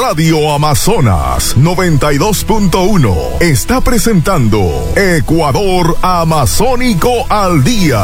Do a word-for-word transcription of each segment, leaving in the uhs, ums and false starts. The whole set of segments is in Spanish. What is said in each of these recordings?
Radio Amazonas noventa y dos punto uno está presentando Ecuador Amazónico al Día.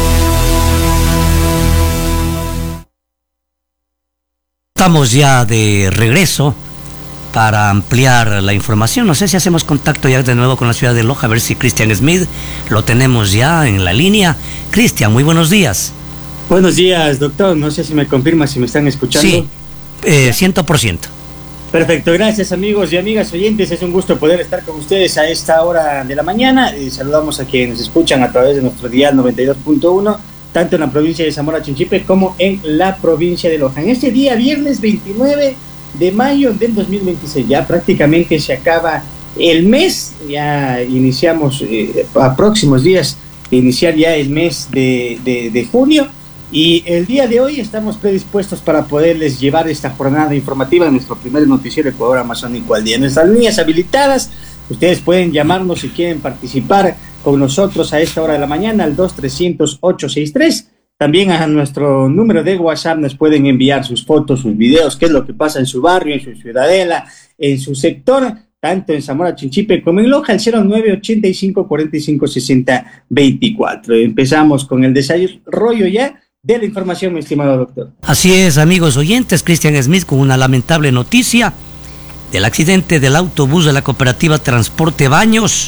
Estamos ya de regreso para ampliar la información. No sé si hacemos contacto ya de nuevo con la ciudad de Loja, a ver si Cristian Smith lo tenemos ya en la línea. Cristian, muy buenos días. Buenos días, doctor. No sé si me confirma si me están escuchando. Sí, eh, cien por ciento. Perfecto, gracias amigos y amigas oyentes. Es un gusto poder estar con ustedes a esta hora de la mañana. Y saludamos a quienes nos escuchan a través de nuestro dial noventa y dos punto uno, tanto en la provincia de Zamora Chinchipe como en la provincia de Loja. En este día, viernes veintinueve de mayo del dos mil veintiséis, ya prácticamente se acaba el mes. Ya iniciamos eh, a próximos días de iniciar ya el mes de, de, de junio. Y el día de hoy estamos predispuestos para poderles llevar esta jornada informativa en nuestro primer noticiero Ecuador Amazónico al Día. Nuestras líneas habilitadas, ustedes pueden llamarnos si quieren participar con nosotros a esta hora de la mañana al dos trescientos ocho sesenta y tres. También a nuestro número de WhatsApp nos pueden enviar sus fotos, sus videos, qué es lo que pasa en su barrio, en su ciudadela, en su sector, tanto en Zamora Chinchipe como en Loja, el cero nueve ochenta y cinco cuarenta y cinco sesenta veinticuatro. Empezamos con el desarrollo ya de la información, mi estimado doctor. Así es, amigos oyentes, Cristian Smith con una lamentable noticia del accidente del autobús de la cooperativa Transporte Baños,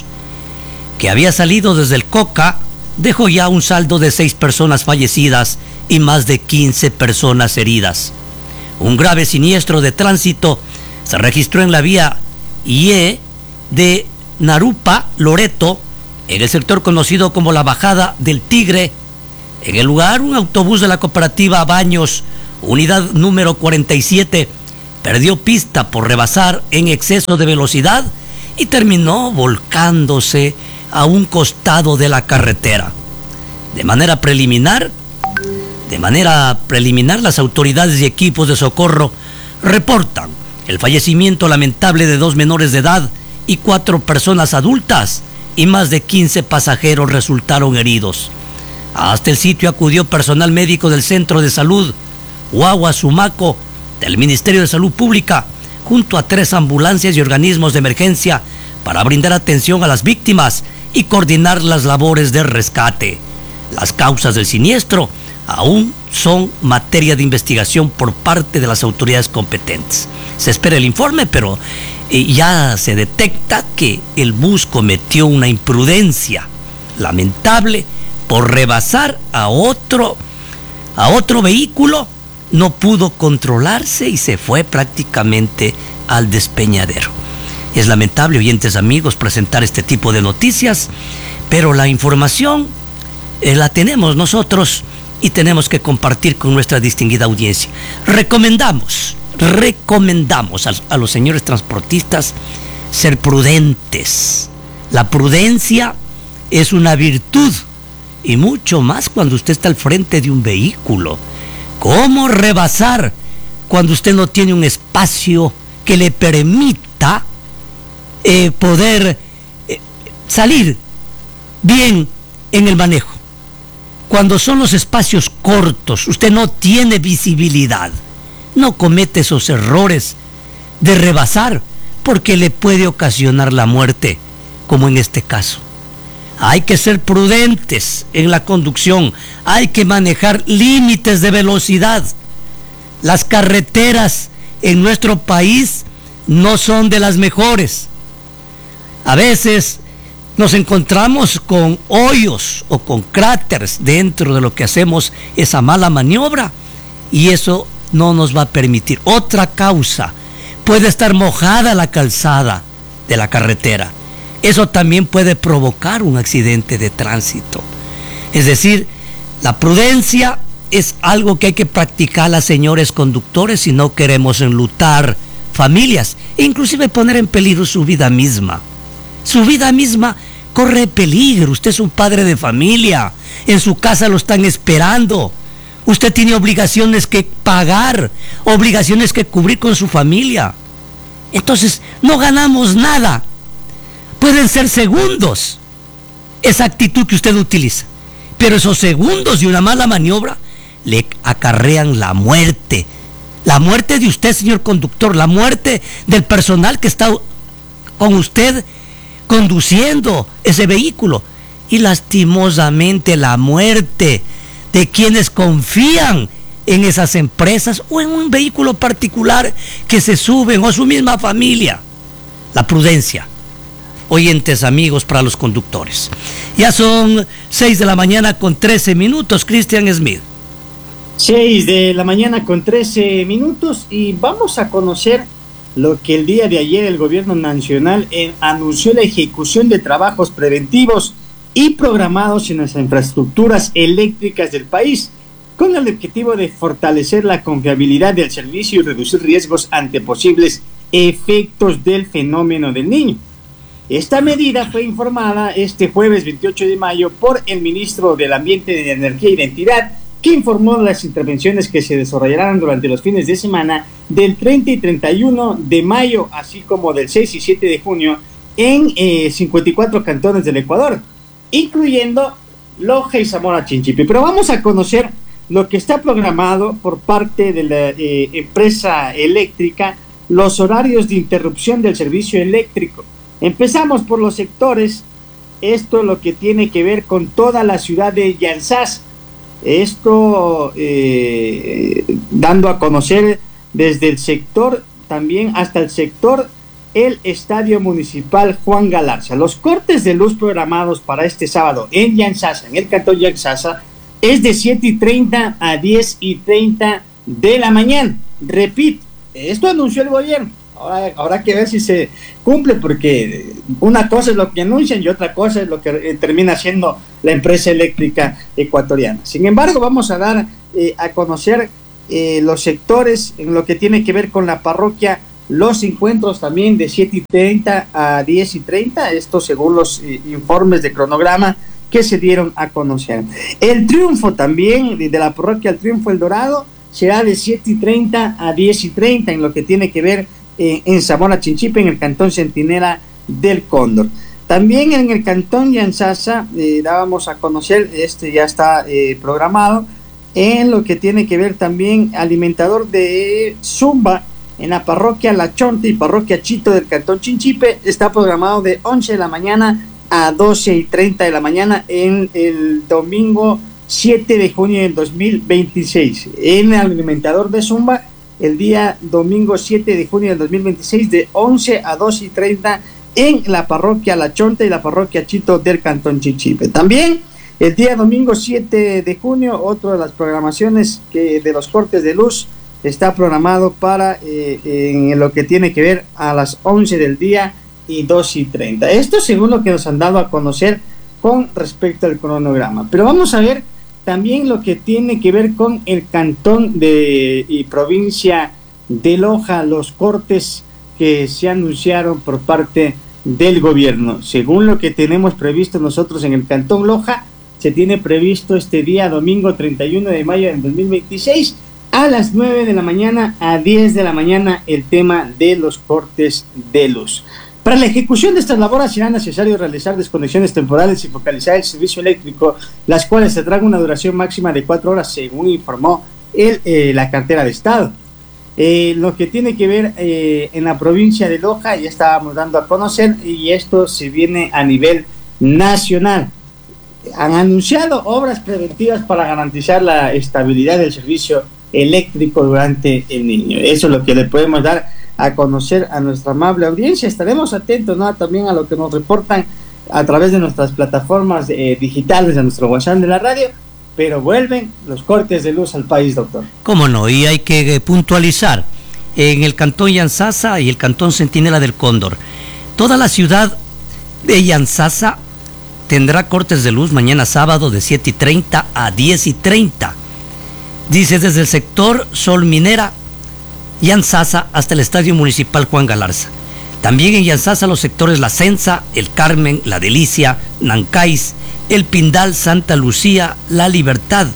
que había salido desde el Coca, dejó ya un saldo de seis personas fallecidas y más de quince personas heridas. Un grave siniestro de tránsito se registró en la vía I E de Narupa, Loreto, en el sector conocido como la Bajada del Tigre. En el lugar, un autobús de la cooperativa Baños, unidad número cuarenta y siete, perdió pista por rebasar en exceso de velocidad y terminó volcándose a un costado de la carretera. De manera preliminar, de manera preliminar, las autoridades y equipos de socorro reportan el fallecimiento lamentable de dos menores de edad y cuatro personas adultas, y más de quince pasajeros resultaron heridos. Hasta el sitio acudió personal médico del Centro de Salud Huahuasumaco, del Ministerio de Salud Pública, junto a tres ambulancias y organismos de emergencia para brindar atención a las víctimas y coordinar las labores de rescate. Las causas del siniestro aún son materia de investigación por parte de las autoridades competentes. Se espera el informe, pero eh, ya se detecta que el bus cometió una imprudencia lamentable por rebasar a otro, a otro vehículo. No pudo controlarse y se fue prácticamente al despeñadero. Es lamentable, oyentes amigos, presentar este tipo de noticias, pero la información eh, la tenemos nosotros y tenemos que compartir con nuestra distinguida audiencia. Recomendamos, recomendamos a, a los señores transportistas ser prudentes. La prudencia es una virtud, y mucho más cuando usted está al frente de un vehículo. ¿Cómo rebasar cuando usted no tiene un espacio que le permita eh, poder eh, salir bien en el manejo? Cuando son los espacios cortos, usted no tiene visibilidad. No comete esos errores de rebasar, porque le puede ocasionar la muerte, como en este caso. Hay que ser prudentes en la conducción, hay que manejar límites de velocidad. Las carreteras en nuestro país no son de las mejores. A veces nos encontramos con hoyos o con cráteres dentro de lo que hacemos esa mala maniobra, y eso no nos va a permitir. Otra causa, puede estar mojada la calzada de la carretera. Eso también puede provocar un accidente de tránsito. Es decir, la prudencia es algo que hay que practicar las señores conductores si no queremos enlutar familias e inclusive poner en peligro su vida misma. Su vida misma corre peligro. Usted es un padre de familia, en su casa lo están esperando. Usted tiene obligaciones que pagar, obligaciones que cubrir con su familia. Entonces, no ganamos nada. Pueden ser segundos esa actitud que usted utiliza, pero esos segundos de una mala maniobra le acarrean la muerte, La muerte de usted, señor conductor, la muerte del personal que está con usted conduciendo ese vehículo, y lastimosamente la muerte de quienes confían en esas empresas o en un vehículo particular que se suben, o su misma familia. La prudencia, oyentes amigos, para los conductores. Ya son seis de la mañana con trece minutos, Christian Smith. seis de la mañana con trece minutos, y vamos a conocer lo que el día de ayer el gobierno nacional eh, anunció: la ejecución de trabajos preventivos y programados en las infraestructuras eléctricas del país, con el objetivo de fortalecer la confiabilidad del servicio y reducir riesgos ante posibles efectos del fenómeno del Niño. Esta medida fue informada este jueves veintiocho de mayo por el ministro del Ambiente, de Energía y Identidad, que informó las intervenciones que se desarrollarán durante los fines de semana del treinta y treinta y uno de mayo, así como del seis y siete de junio, en eh, cincuenta y cuatro cantones del Ecuador, incluyendo Loja y Zamora Chinchipe. Pero vamos a conocer lo que está programado por parte de la eh, empresa eléctrica, los horarios de interrupción del servicio eléctrico. Empezamos por los sectores. Esto lo que tiene que ver con toda la ciudad de Yantzaza. Esto eh, dando a conocer desde el sector también hasta el sector el Estadio Municipal Juan Galarza. Los cortes de luz programados para este sábado en Yantzaza, en el cantón Yantzaza, es de siete y treinta a diez y treinta de la mañana. Repito, esto anunció el gobierno. Ahora habrá que ver si se cumple, porque una cosa es lo que anuncian y otra cosa es lo que eh, termina siendo la empresa eléctrica ecuatoriana. Sin embargo, vamos a dar eh, a conocer eh, los sectores en lo que tiene que ver con la parroquia Los Encuentros, también de siete y treinta a diez y treinta, esto según los eh, informes de cronograma que se dieron a conocer. El Triunfo también, de la parroquia El Triunfo El Dorado, será de siete y treinta a diez y treinta en lo que tiene que ver Eh, en Zamora Chinchipe, en el cantón Centinela del Cóndor. También en el cantón Yantzaza eh, dábamos a conocer, este ya está eh, programado, en lo que tiene que ver también alimentador de Zumba en la parroquia La Chonta y parroquia Chito del cantón Chinchipe, está programado de once de la mañana a doce y treinta de la mañana en el domingo siete de junio del dos mil veintiséis. En el alimentador de Zumba, el día domingo siete de junio del dos mil veintiséis, de once a doce y treinta en la parroquia La Chonta y la parroquia Chito del cantón Chinchipe. También el día domingo siete de junio, otra de las programaciones que de los cortes de luz está programado para eh, en lo que tiene que ver a las once del día y doce y treinta. Esto según lo que nos han dado a conocer con respecto al cronograma. Pero vamos a ver también lo que tiene que ver con el cantón de y provincia de Loja, los cortes que se anunciaron por parte del gobierno. Según lo que tenemos previsto nosotros en el cantón Loja, se tiene previsto este día domingo treinta y uno de mayo del dos mil veintiséis a las nueve de la mañana a diez de la mañana el tema de los cortes de luz. Para la ejecución de estas labores será necesario realizar desconexiones temporales y focalizar el servicio eléctrico, las cuales tendrán una duración máxima de cuatro horas, según informó el, eh, la cartera de Estado. Eh, lo que tiene que ver eh, en la provincia de Loja, ya estábamos dando a conocer, y esto se viene a nivel nacional. Han anunciado obras preventivas para garantizar la estabilidad del servicio eléctrico durante el Niño. Eso es lo que le podemos dar a conocer a nuestra amable audiencia. Estaremos atentos, ¿no?, también a lo que nos reportan a través de nuestras plataformas eh, digitales, de nuestro WhatsApp de la radio, pero vuelven los cortes de luz al país, doctor. Cómo no, y hay que eh, puntualizar, en el cantón Yantzaza y el cantón Centinela del Cóndor, toda la ciudad de Yantzaza tendrá cortes de luz mañana sábado de siete y treinta a diez y treinta. Dice desde el sector Sol Minera, Yantzaza, hasta el Estadio Municipal Juan Galarza. También en Yantzaza los sectores La Censa, El Carmen, La Delicia, Nancáis, El Pindal, Santa Lucía, La Libertad,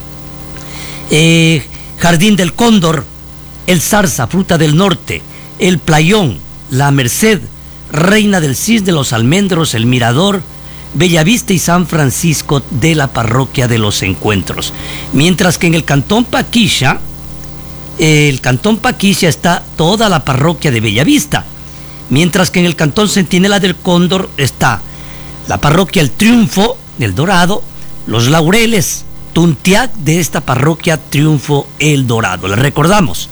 eh, Jardín del Cóndor, El Zarza, Fruta del Norte, El Playón, La Merced, Reina del Cisne, Los Almendros, El Mirador, Bellavista y San Francisco de la parroquia de Los Encuentros. Mientras que en el cantón Paquilla, el cantón Paquicia está toda la parroquia de Bellavista, mientras que en el cantón Centinela del Cóndor está la parroquia El Triunfo del Dorado, Los Laureles, Tuntiac de esta parroquia Triunfo El Dorado. Les recordamos,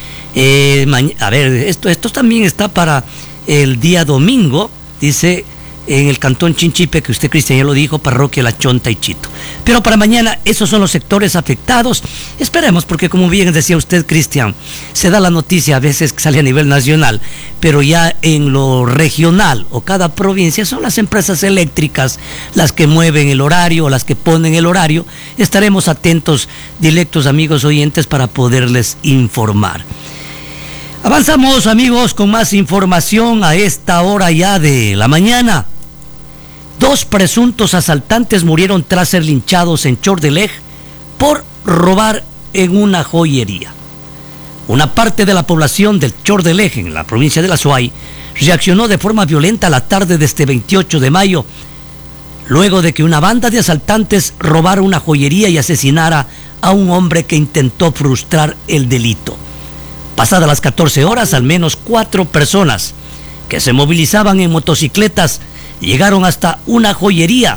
eh, a ver, esto, esto también está para el día domingo, dice en el cantón Chinchipe, que usted, Cristian, ya lo dijo, parroquia La Chonta y Chito. Pero para mañana esos son los sectores afectados. Esperemos, porque como bien decía usted, Cristian, se da la noticia a veces que sale a nivel nacional, pero ya en lo regional o cada provincia son las empresas eléctricas las que mueven el horario o las que ponen el horario. Estaremos atentos, directos amigos oyentes, para poderles informar. Avanzamos, amigos, con más información a esta hora ya de la mañana. Dos presuntos asaltantes murieron tras ser linchados en Chordelej por robar en una joyería. Una parte de la población del Chordelej, en la provincia de La Suay, reaccionó de forma violenta la tarde de este veintiocho de mayo, luego de que una banda de asaltantes robara una joyería y asesinara a un hombre que intentó frustrar el delito. Pasadas las catorce horas, al menos cuatro personas que se movilizaban en motocicletas llegaron hasta una joyería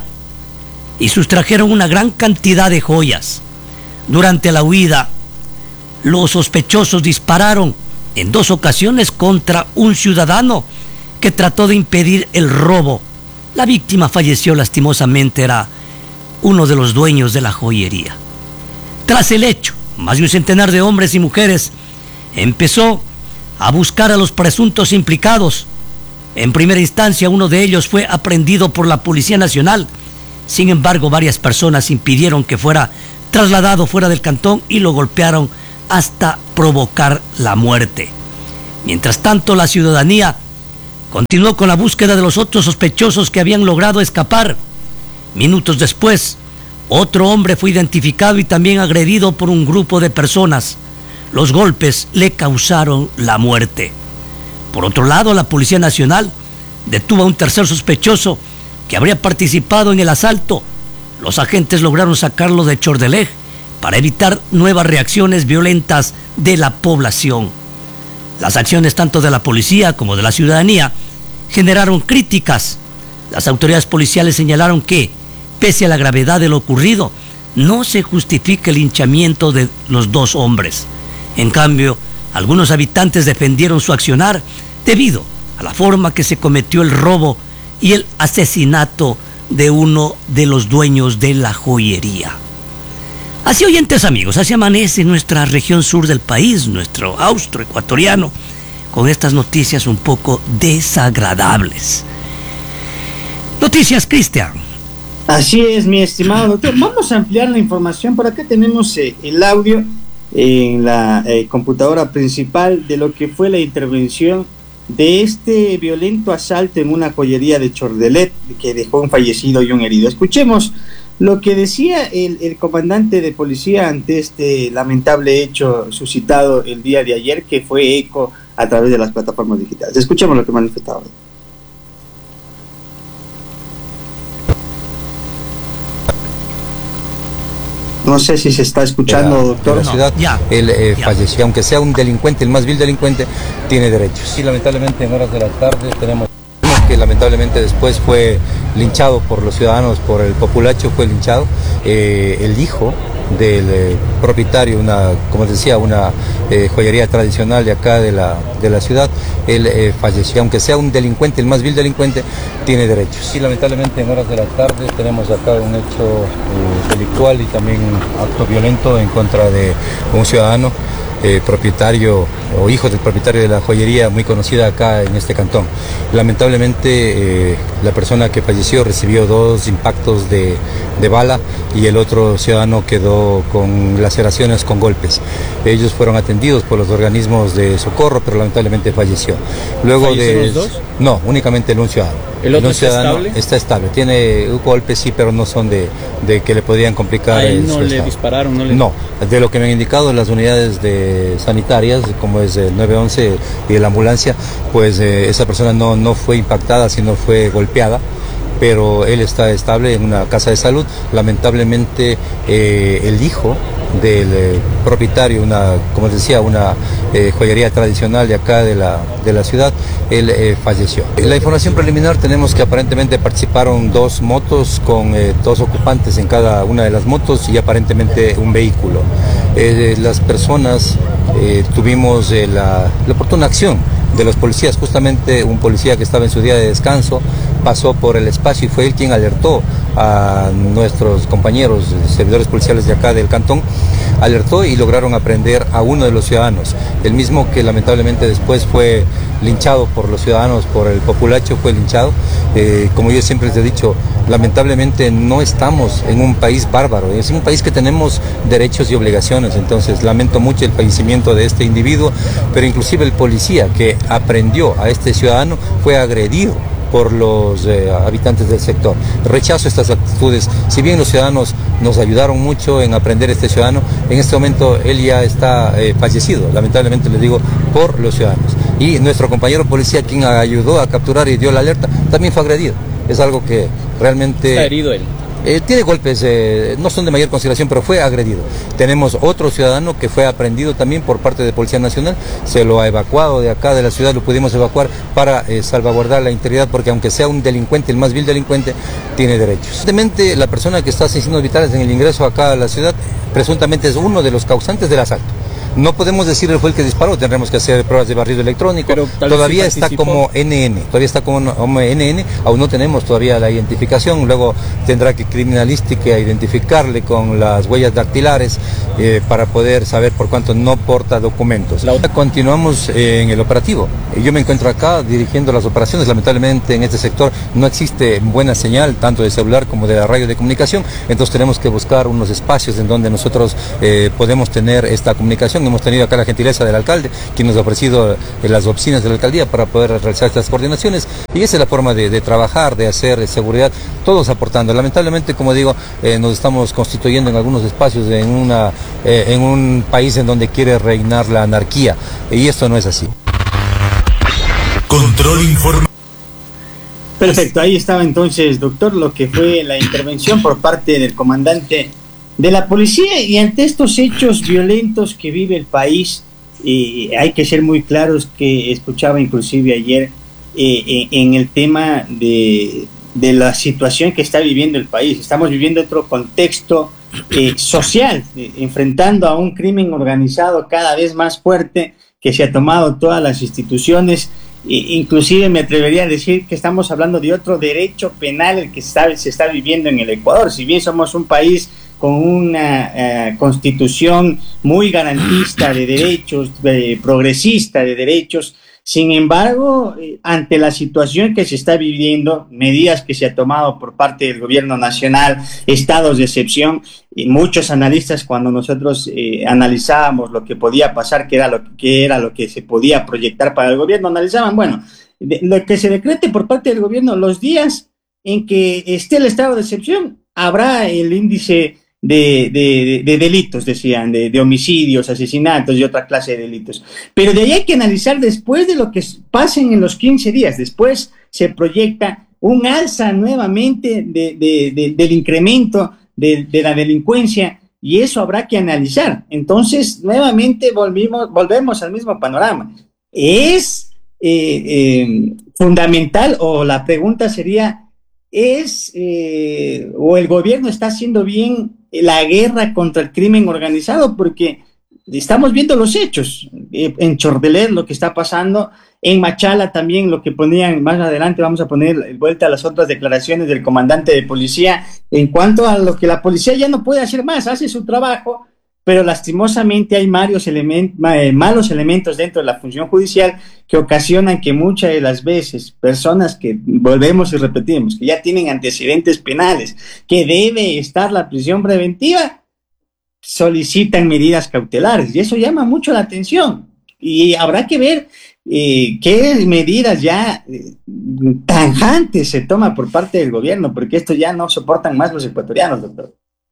y sustrajeron una gran cantidad de joyas. Durante la huida, los sospechosos dispararon en dos ocasiones contra un ciudadano que trató de impedir el robo. La víctima falleció lastimosamente, era uno de los dueños de la joyería. Tras el hecho, más de un centenar de hombres y mujeres empezó a buscar a los presuntos implicados. En primera instancia, uno de ellos fue aprehendido por la Policía Nacional. Sin embargo, varias personas impidieron que fuera trasladado fuera del cantón y lo golpearon hasta provocar la muerte. Mientras tanto, la ciudadanía continuó con la búsqueda de los otros sospechosos que habían logrado escapar. Minutos después, otro hombre fue identificado y también agredido por un grupo de personas. Los golpes le causaron la muerte. Por otro lado, la Policía Nacional detuvo a un tercer sospechoso que habría participado en el asalto. Los agentes lograron sacarlo de Chordelej para evitar nuevas reacciones violentas de la población. Las acciones tanto de la policía como de la ciudadanía generaron críticas. Las autoridades policiales señalaron que, pese a la gravedad de lo ocurrido, no se justifica el linchamiento de los dos hombres. En cambio, algunos habitantes defendieron su accionar debido a la forma que se cometió el robo y el asesinato de uno de los dueños de la joyería. Así, oyentes amigos, así amanece nuestra región sur del país, nuestro austroecuatoriano, con estas noticias un poco desagradables. Noticias, Cristian. Así es, mi estimado doctor. Vamos a ampliar la información. Por acá tenemos eh, el audio en la eh, computadora principal de lo que fue la intervención de este violento asalto en una joyería de Chordelej que dejó un fallecido y un herido. Escuchemos lo que decía el, el comandante de policía ante este lamentable hecho suscitado el día de ayer, que fue eco a través de las plataformas digitales. Escuchemos lo que manifestaba. No sé si se está escuchando, de la, doctor. De la ciudad, no, ya, él eh, ya. falleció, aunque sea un delincuente, el más vil delincuente, tiene derechos. Y lamentablemente en horas de la tarde tenemos que lamentablemente después fue linchado por los ciudadanos, por el populacho, fue linchado. Eh, el hijo del eh, propietario, una, como decía, una eh, joyería tradicional de acá de la, de la ciudad, él eh, falleció, aunque sea un delincuente, el más vil delincuente, tiene derechos. Y lamentablemente en horas de la tarde tenemos acá un hecho eh, delictual y también un acto violento en contra de un ciudadano eh, propietario o hijo del propietario de la joyería muy conocida acá en este cantón. Lamentablemente eh, la persona que falleció recibió dos impactos de, de bala y el otro ciudadano quedó con laceraciones, con golpes. Ellos fueron atendidos por los organismos de socorro, pero lamentablemente falleció. Luego de, los dos? No, únicamente el un ciudadano. ¿El otro el está estable? Está estable, tiene golpes sí, pero no son de, de que le podrían complicar. ¿A él no le estado. dispararon? No, le... no, de lo que me han indicado las unidades de sanitarias, como es el nueve once y de la ambulancia, pues eh, esa persona no, no fue impactada, sino fue golpeada, pero él está estable en una casa de salud. Lamentablemente eh, el hijo del eh, propietario, una, como les decía, una eh, joyería tradicional de acá de la, de la ciudad. Él eh, falleció. La información preliminar tenemos que aparentemente participaron dos motos con eh, dos ocupantes en cada una de las motos y aparentemente un vehículo. Eh, las personas eh, tuvimos eh, la, la oportuna acción de los policías, justamente un policía que estaba en su día de descanso pasó por el espacio y fue él quien alertó a nuestros compañeros servidores policiales de acá del cantón, alertó y lograron aprehender a uno de los ciudadanos, el mismo que lamentablemente después fue linchado por los ciudadanos, por el populacho, fue linchado. Eh, como yo siempre les he dicho, lamentablemente no estamos en un país bárbaro, es un país que tenemos derechos y obligaciones, entonces lamento mucho el fallecimiento de este individuo, pero inclusive el policía que aprendió a este ciudadano fue agredido por los eh, habitantes del sector. Rechazo estas actitudes. Si bien los ciudadanos nos ayudaron mucho en aprender a este ciudadano, en este momento él ya está eh, fallecido, lamentablemente le digo, por los ciudadanos. Y nuestro compañero policía, quien ayudó a capturar y dio la alerta, también fue agredido. Es algo que realmente... ¿Está herido él? Eh, tiene golpes, eh, no son de mayor consideración, pero fue agredido. Tenemos otro ciudadano que fue aprendido también por parte de Policía Nacional, se lo ha evacuado de acá de la ciudad, lo pudimos evacuar para eh, salvaguardar la integridad, porque aunque sea un delincuente, el más vil delincuente, tiene derechos. Evidentemente, la persona que está sin signos vitales en el ingreso acá a la ciudad, presuntamente es uno de los causantes del asalto. No podemos decir él fue el que disparó, tendremos que hacer pruebas de barrido electrónico, pero todavía está como N N, todavía está como N N, aún no tenemos todavía la identificación, luego tendrá que criminalística identificarle con las huellas dactilares eh, para poder saber por cuánto no porta documentos. La otra, continuamos eh, en el operativo, yo me encuentro acá dirigiendo las operaciones, lamentablemente en este sector no existe buena señal, tanto de celular como de la radio de comunicación, entonces tenemos que buscar unos espacios en donde nosotros eh, podemos tener esta comunicación. Hemos tenido acá la gentileza del alcalde, quien nos ha ofrecido eh, las oficinas de la alcaldía para poder realizar estas coordinaciones, y esa es la forma de, de trabajar, de hacer de seguridad, todos aportando. Lamentablemente, como digo, eh, nos estamos constituyendo en algunos espacios en, una, eh, en un país en donde quiere reinar la anarquía, y esto no es así. Control informa. Perfecto, ahí estaba entonces, doctor, lo que fue la intervención por parte del comandante de la policía, y ante estos hechos violentos que vive el país, eh, hay que ser muy claros, que escuchaba inclusive ayer eh, en el tema de, de la situación que está viviendo el país. Estamos viviendo otro contexto eh, social, eh, enfrentando a un crimen organizado cada vez más fuerte que se ha tomado todas las instituciones. Inclusive me atrevería a decir que estamos hablando de otro derecho penal el que está, se está viviendo en el Ecuador. Si bien somos un país con una uh, constitución muy garantista de derechos, de, progresista de derechos, sin embargo, eh, ante la situación que se está viviendo, medidas que se ha tomado por parte del gobierno nacional, estados de excepción, y muchos analistas, cuando nosotros eh, analizábamos lo que podía pasar, que era lo que era lo que se podía proyectar para el gobierno, analizaban, bueno, de, lo que se decrete por parte del gobierno, los días en que esté el estado de excepción, habrá el índice De, de, de delitos, decían, de, de homicidios, asesinatos y otra clase de delitos. Pero de ahí hay que analizar después de lo que pasen en los quince días. Después se proyecta un alza nuevamente de, de, de, del incremento de, de la delincuencia, y eso habrá que analizar. Entonces, nuevamente volvimos, volvemos al mismo panorama. ¿Es eh, eh, fundamental, o la pregunta sería, es eh, o el gobierno está haciendo bien la guerra contra el crimen organizado? Porque estamos viendo los hechos, eh, en Chordelet lo que está pasando, en Machala también lo que ponían, más adelante vamos a poner vuelta a las otras declaraciones del comandante de policía, en cuanto a lo que la policía ya no puede hacer más, hace su trabajo, pero lastimosamente hay malos elementos, malos elementos dentro de la función judicial que ocasionan que muchas de las veces personas que, volvemos y repetimos, que ya tienen antecedentes penales, que debe estar la prisión preventiva, solicitan medidas cautelares, y eso llama mucho la atención, y habrá que ver eh, qué medidas ya eh, tajantes se toma por parte del gobierno, porque esto ya no soportan más los ecuatorianos, doctor.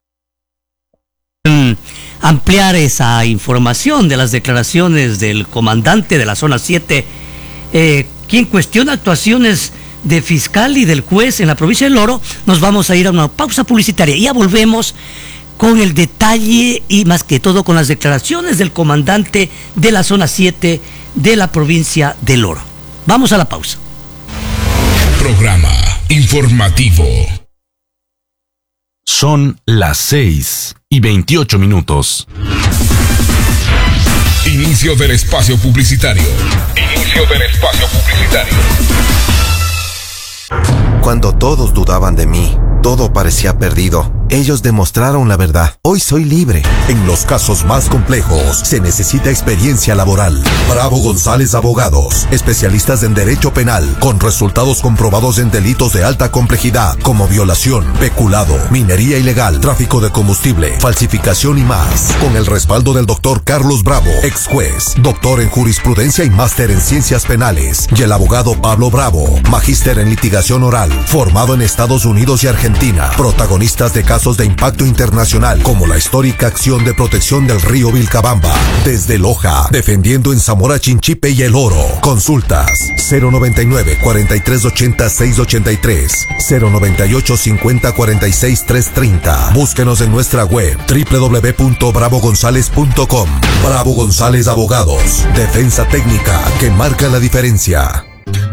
Ampliar esa información de las declaraciones del comandante de la zona siete, eh, quien cuestiona actuaciones de fiscal y del juez en la provincia del Oro. Nos vamos a ir a una pausa publicitaria y ya volvemos con el detalle y más que todo con las declaraciones del comandante de la zona siete de la provincia del Oro. Vamos a la pausa. Programa informativo. Son las seis y veintiocho minutos. Inicio del espacio publicitario. Inicio del espacio publicitario. Cuando todos dudaban de mí, todo parecía perdido. Ellos demostraron la verdad. Hoy soy libre. En los casos más complejos se necesita experiencia laboral. Bravo González Abogados, especialistas en derecho penal, con resultados comprobados en delitos de alta complejidad, como violación, peculado, minería ilegal, tráfico de combustible, falsificación y más. Con el respaldo del doctor Carlos Bravo, ex juez, doctor en jurisprudencia y máster en ciencias penales, y el abogado Pablo Bravo, magíster en litigación oral, formado en Estados Unidos y Argentina, protagonistas de casos de impacto internacional como la histórica acción de protección del río Vilcabamba, desde Loja, defendiendo en Zamora Chinchipe y El Oro. Consultas cero noventa y nueve, cuarenta y tres ochenta, seiscientos ochenta y tres, cero noventa y ocho, cincuenta, cuarenta y seis, trescientos treinta. Búsquenos en nuestra web doble u doble u doble u punto bravo gonzález punto com. Bravo González Abogados, defensa técnica que marca la diferencia.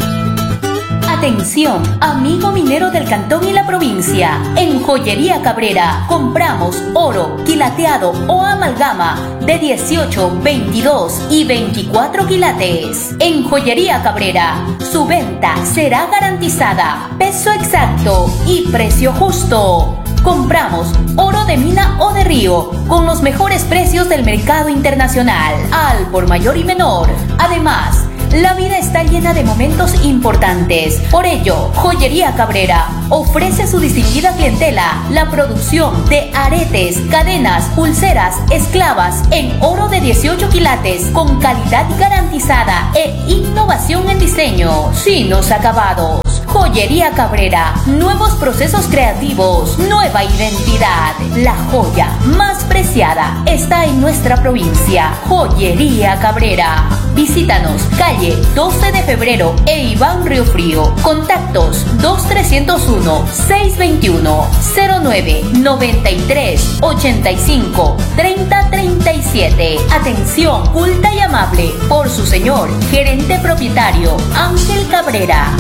Atención, amigo minero del cantón y la provincia. En Joyería Cabrera compramos oro, quilateado o amalgama de dieciocho, veintidós y veinticuatro quilates. En Joyería Cabrera, su venta será garantizada, peso exacto y precio justo. Compramos oro de mina o de río con los mejores precios del mercado internacional, al por mayor y menor. Además, la vida está llena de momentos importantes. Por ello, Joyería Cabrera ofrece a su distinguida clientela la producción de aretes, cadenas, pulseras, esclavas en oro de dieciocho quilates con calidad garantizada e innovación en diseño, finos acabados. Joyería Cabrera, nuevos procesos creativos, nueva identidad. La joya más preciada está en nuestra provincia. Joyería Cabrera. Visítanos, calle doce de febrero e Iván Río Frío. Contactos dos trescientos uno, seiscientos veintiuno, cero nueve, noventa y tres, ochenta y cinco, treinta, treinta y siete. Atención culta y amable por su señor gerente propietario Ángel Cabrera.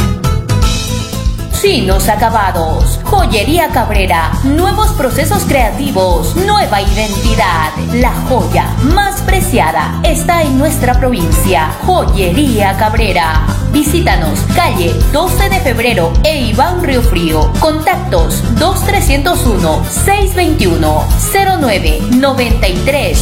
Finos acabados. Joyería Cabrera, nuevos procesos creativos, nueva identidad. La joya más preciada está en nuestra provincia. Joyería Cabrera. Visítanos, calle doce de febrero e Iván Río Frío. Contactos dos trescientos uno, seiscientos veintiuno, cero nueve, noventa y tres,